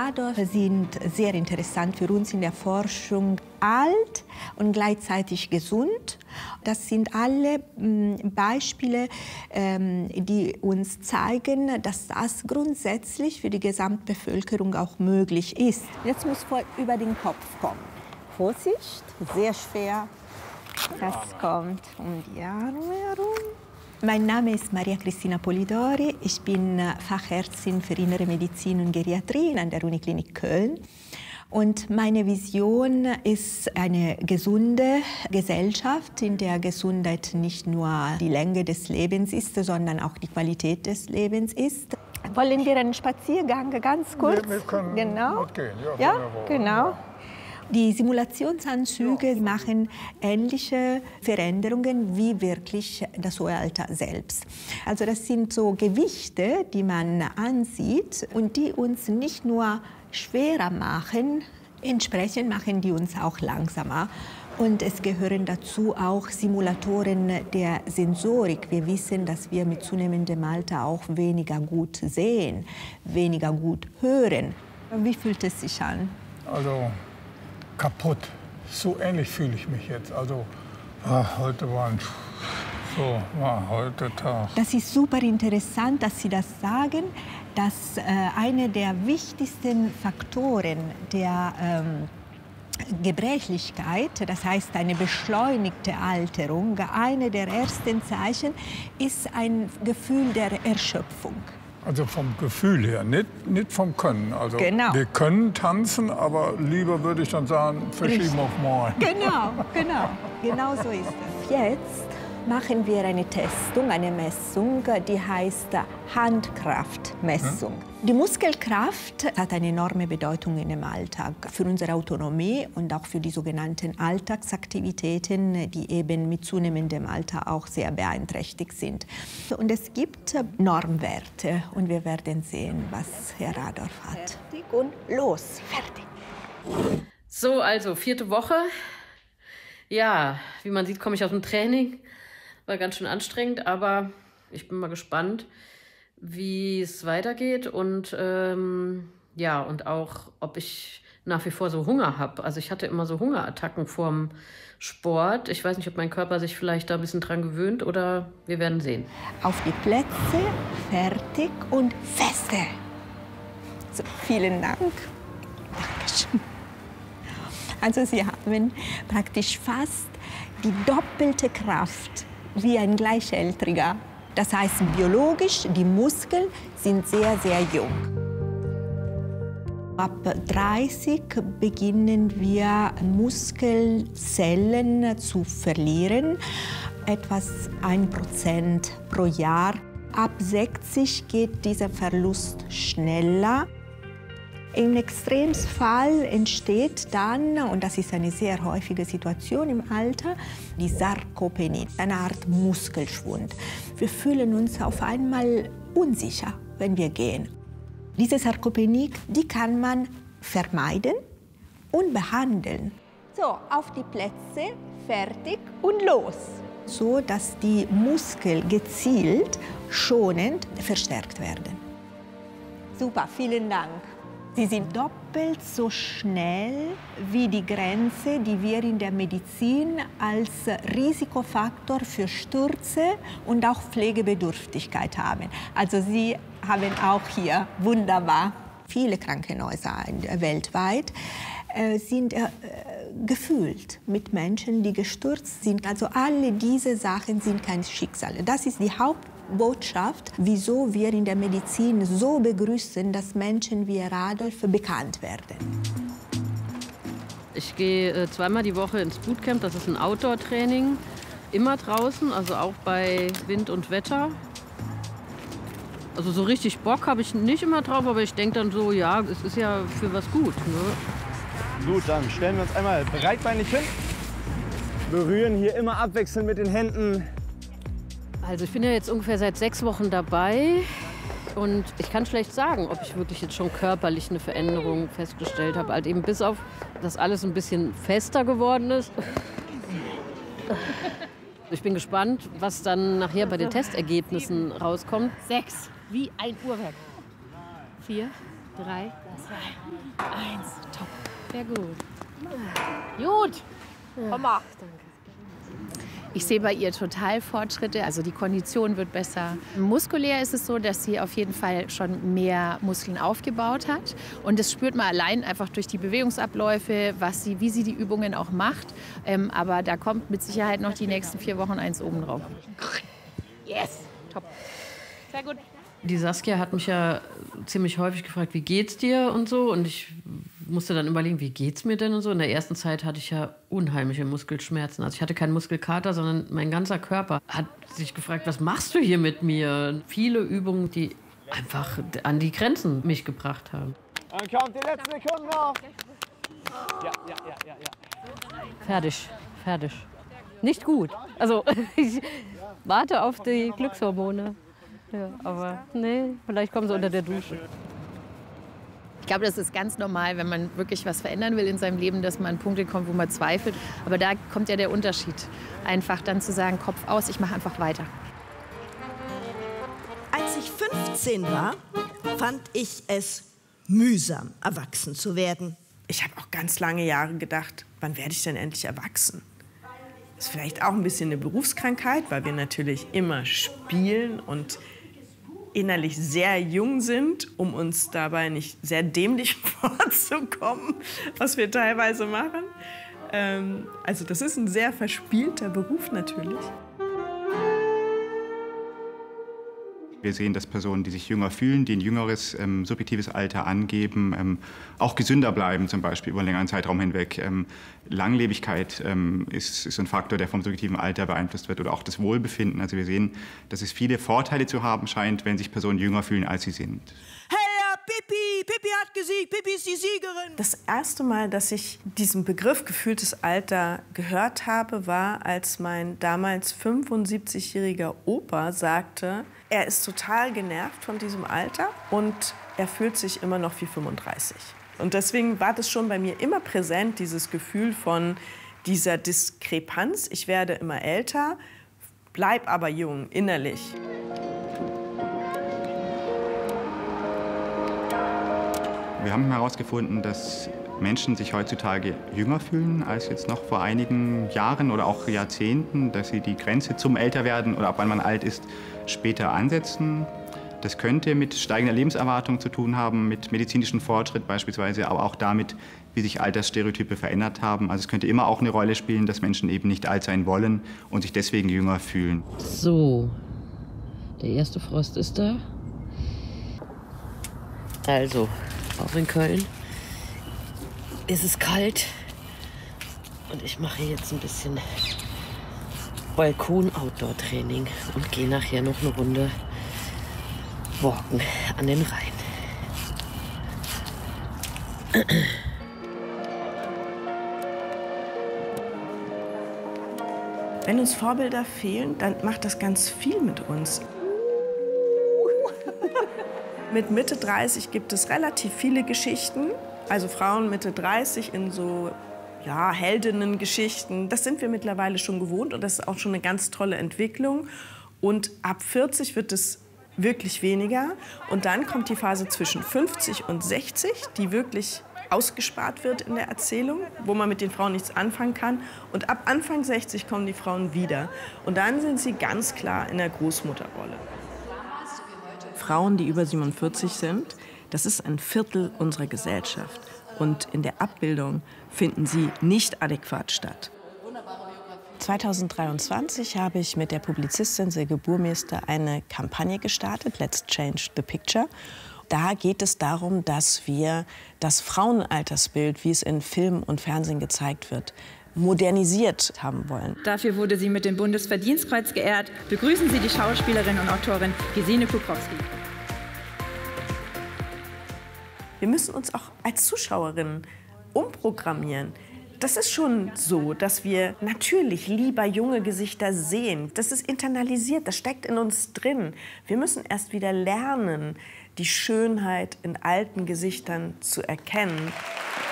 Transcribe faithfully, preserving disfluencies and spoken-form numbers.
Radolf sind sehr interessant für uns in der Forschung. Alt und gleichzeitig gesund. Das sind alle m, Beispiele, ähm, die uns zeigen, dass das grundsätzlich für die Gesamtbevölkerung auch möglich ist. Jetzt muss vor über den Kopf kommen. Vorsicht, sehr schwer. Das kommt um die Arme herum. Mein Name ist Maria Cristina Polidori. Ich bin Fachärztin für Innere Medizin und Geriatrie an der Uniklinik Köln. Und meine Vision ist eine gesunde Gesellschaft, in der Gesundheit nicht nur die Länge des Lebens ist, sondern auch die Qualität des Lebens ist. Wollen wir einen Spaziergang ganz kurz? Wir, wir können genau. mitgehen. Ja, ja, wunderbar. genau. Die Simulationsanzüge machen ähnliche Veränderungen wie wirklich das hohe Alter selbst. Also das sind so Gewichte, die man ansieht und die uns nicht nur schwerer machen, entsprechend machen die uns auch langsamer. Und es gehören dazu auch Simulatoren der Sensorik. Wir wissen, dass wir mit zunehmendem Alter auch weniger gut sehen, weniger gut hören. Wie fühlt es sich an? Also kaputt. So ähnlich fühle ich mich jetzt. Also ach, heute war ein so war heute Tag. Das ist super interessant, dass Sie das sagen, dass äh, einer der wichtigsten Faktoren der ähm, Gebrechlichkeit, das heißt eine beschleunigte Alterung, eine der ersten Zeichen ist ein Gefühl der Erschöpfung. Also vom Gefühl her, nicht, nicht vom Können. Also genau. Wir können tanzen, aber lieber würde ich dann sagen, verschieben auf morgen. Genau, genau, genau so ist es. Jetzt machen wir eine Testung, eine Messung, die heißt Handkraftmessung. Hm? Die Muskelkraft hat eine enorme Bedeutung in dem Alltag für unsere Autonomie und auch für die sogenannten Alltagsaktivitäten, die eben mit zunehmendem Alter auch sehr beeinträchtigt sind. Und es gibt Normwerte und wir werden sehen, was Herr Radolf hat. Fertig und los, fertig. So, also vierte Woche. Ja, wie man sieht, komme ich aus dem Training. War ganz schön anstrengend, aber ich bin mal gespannt, wie es weitergeht und ähm, ja, und auch, ob ich nach wie vor so Hunger habe. Also ich hatte immer so Hungerattacken vorm Sport. Ich weiß nicht, ob mein Körper sich vielleicht da ein bisschen dran gewöhnt oder wir werden sehen. Auf die Plätze, fertig und feste. So, vielen Dank. Dankeschön. Also Sie haben praktisch fast die doppelte Kraft wie ein Gleichaltriger. Das heißt, biologisch, die Muskeln sind sehr, sehr jung. Ab dreißig beginnen wir Muskelzellen zu verlieren, etwas ein Prozent pro Jahr. Ab sechzig geht dieser Verlust schneller. Im Extremfall entsteht dann, und das ist eine sehr häufige Situation im Alter, die Sarkopenie, eine Art Muskelschwund. Wir fühlen uns auf einmal unsicher, wenn wir gehen. Diese Sarkopenie, die kann man vermeiden und behandeln. So, auf die Plätze, fertig und los. So, dass die Muskeln gezielt, schonend verstärkt werden. Super, vielen Dank. Sie sind doppelt so schnell wie die Grenze, die wir in der Medizin als Risikofaktor für Stürze und auch Pflegebedürftigkeit haben. Also Sie haben auch hier wunderbar viele Krankenhäuser weltweit äh, sind äh, gefüllt mit Menschen, die gestürzt sind. Also alle diese Sachen sind kein Schicksal. Das ist die Hauptbotschaft, wieso wir in der Medizin so begrüßen, dass Menschen wie Radolf bekannt werden. Ich gehe äh, zweimal die Woche ins Bootcamp, das ist ein Outdoor-Training, immer draußen, also auch bei Wind und Wetter. Also so richtig Bock habe ich nicht immer drauf, aber ich denke dann so, ja, es ist ja für was gut. Ne? Gut, dann stellen wir uns einmal breitbeinig hin, berühren hier immer abwechselnd mit den Händen. Also ich bin ja jetzt ungefähr seit sechs Wochen dabei und ich kann schlecht sagen, ob ich wirklich jetzt schon körperlich eine Veränderung festgestellt habe. Halt eben bis auf, dass alles ein bisschen fester geworden ist. Ich bin gespannt, was dann nachher bei den Testergebnissen rauskommt. Sechs, wie ein Uhrwerk. Vier, drei, zwei, eins. Top. Sehr gut. Gut. Komm mal. Ich sehe bei ihr total Fortschritte, also die Kondition wird besser. Muskulär ist es so, dass sie auf jeden Fall schon mehr Muskeln aufgebaut hat. Und das spürt man allein einfach durch die Bewegungsabläufe, was sie, wie sie die Übungen auch macht. Ähm, aber da kommt mit Sicherheit noch die nächsten vier Wochen eins oben drauf. Yes, top. Sehr gut. Die Saskia hat mich ja ziemlich häufig gefragt, wie geht's dir und so. Und ich musste dann überlegen, wie geht's mir denn und so. In der ersten Zeit hatte ich ja unheimliche Muskelschmerzen. Also ich hatte keinen Muskelkater, sondern mein ganzer Körper hat sich gefragt, was machst du hier mit mir? Viele Übungen, die einfach an die Grenzen mich gebracht haben. Dann kommt die letzte Sekunde noch. Ja, ja, ja, ja, ja. Fertig, fertig. Nicht gut. Also ich warte auf die Glückshormone. Ja, aber nee, vielleicht kommen sie unter der Dusche. Ich glaube, das ist ganz normal, wenn man wirklich was verändern will in seinem Leben, dass man an Punkte kommt, wo man zweifelt. Aber da kommt ja der Unterschied. Einfach dann zu sagen, Kopf aus, ich mache einfach weiter. Als ich fünfzehn war, fand ich es mühsam, erwachsen zu werden. Ich habe auch ganz lange Jahre gedacht, wann werde ich denn endlich erwachsen? Das ist vielleicht auch ein bisschen eine Berufskrankheit, weil wir natürlich immer spielen und innerlich sehr jung sind, um uns dabei nicht sehr dämlich vorzukommen, was wir teilweise machen. Ähm, also das ist ein sehr verspielter Beruf natürlich. Wir sehen, dass Personen, die sich jünger fühlen, die ein jüngeres ähm, subjektives Alter angeben, ähm, auch gesünder bleiben, zum Beispiel über einen längeren Zeitraum hinweg. Ähm, Langlebigkeit ähm, ist, ist ein Faktor, der vom subjektiven Alter beeinflusst wird, oder auch das Wohlbefinden. Also wir sehen, dass es viele Vorteile zu haben scheint, wenn sich Personen jünger fühlen, als sie sind. Hey, Pippi, Pippi hat gesiegt, Pippi ist die Siegerin. Das erste Mal, dass ich diesen Begriff gefühltes Alter gehört habe, war, als mein damals fünfundsiebzigjähriger Opa sagte, er ist total genervt von diesem Alter und er fühlt sich immer noch wie fünfunddreißig. Und deswegen war das schon bei mir immer präsent, dieses Gefühl von dieser Diskrepanz. Ich werde immer älter, bleib aber jung, innerlich. Wir haben herausgefunden, dass Menschen sich heutzutage jünger fühlen als jetzt noch vor einigen Jahren oder auch Jahrzehnten, dass sie die Grenze zum Älterwerden oder ab wann man alt ist, später ansetzen. Das könnte mit steigender Lebenserwartung zu tun haben, mit medizinischem Fortschritt beispielsweise, aber auch damit, wie sich Altersstereotype verändert haben. Also es könnte immer auch eine Rolle spielen, dass Menschen eben nicht alt sein wollen und sich deswegen jünger fühlen. So, der erste Frost ist da. Also, auch in Köln ist es kalt und ich mache jetzt ein bisschen Balkon-Outdoor-Training und gehe nachher noch eine Runde walken an den Rhein. Wenn uns Vorbilder fehlen, dann macht das ganz viel mit uns. Mit Mitte dreißig gibt es relativ viele Geschichten. Also Frauen Mitte dreißig in so ja, Heldinnengeschichten. Das sind wir mittlerweile schon gewohnt und das ist auch schon eine ganz tolle Entwicklung. Und ab vierzig wird es wirklich weniger. Und dann kommt die Phase zwischen fünfzig und sechzig, die wirklich ausgespart wird in der Erzählung, wo man mit den Frauen nichts anfangen kann. Und ab Anfang sechzig kommen die Frauen wieder. Und dann sind sie ganz klar in der Großmutterrolle. Frauen, die über siebenundvierzig sind, das ist ein Viertel unserer Gesellschaft. Und in der Abbildung finden sie nicht adäquat statt. zweitausenddreiundzwanzig habe ich mit der Publizistin Silke Burmeister eine Kampagne gestartet, Let's Change the Picture. Da geht es darum, dass wir das Frauenaltersbild, wie es in Film und Fernsehen gezeigt wird, modernisiert haben wollen. Dafür wurde sie mit dem Bundesverdienstkreuz geehrt. Begrüßen Sie die Schauspielerin und Autorin Gesine Kukowski. Wir müssen uns auch als Zuschauerinnen umprogrammieren. Das ist schon so, dass wir natürlich lieber junge Gesichter sehen. Das ist internalisiert, das steckt in uns drin. Wir müssen erst wieder lernen, die Schönheit in alten Gesichtern zu erkennen.